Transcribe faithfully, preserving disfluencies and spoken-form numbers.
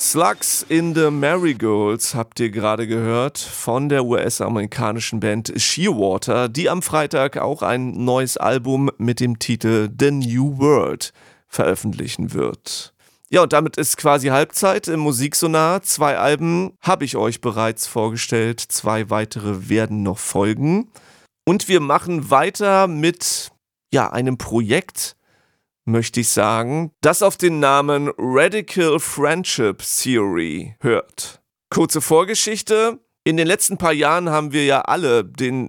Slugs in the Marigolds habt ihr gerade gehört von der U S-amerikanischen Band Shearwater, die am Freitag auch ein neues Album mit dem Titel The New World veröffentlichen wird. Ja, und damit ist quasi Halbzeit im Musiksonar. Zwei Alben habe ich euch bereits vorgestellt, zwei weitere werden noch folgen. Und wir machen weiter mit ja, einem Projekt, möchte ich sagen, das auf den Namen Radical Friendship Theory hört. Kurze Vorgeschichte. In den letzten paar Jahren haben wir ja alle den